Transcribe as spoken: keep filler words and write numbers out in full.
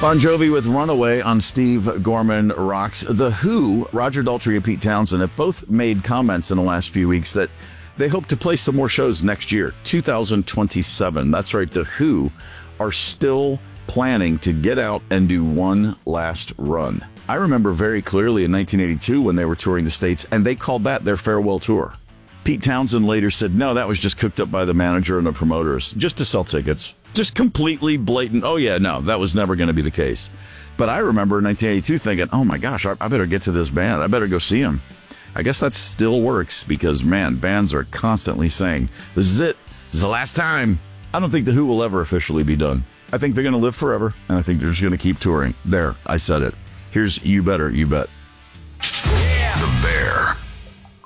Bon Jovi with Runaway on Steve Gorman Rocks. The Who, Roger Daltrey and Pete Townsend have both made comments in the last few weeks that they hope to play some more shows next year, two thousand twenty-seven. That's right, The Who are still planning to get out and do one last run. I remember very clearly in nineteen eighty-two when they were touring the States, and they called that their farewell tour. Pete Townsend later said, no, that was just cooked up by the manager and the promoters, just to sell tickets. Just completely blatant, oh yeah, no, that was never going to be the case. But I remember in nineteen eighty-two thinking, oh my gosh, I, I better get to this band. I better go see them. I guess that still works because, man, bands are constantly saying, this is it. This is the last time. I don't think The Who will ever officially be done. I think they're going to live forever, and I think they're just going to keep touring. There, I said it. Here's You Better, You Bet.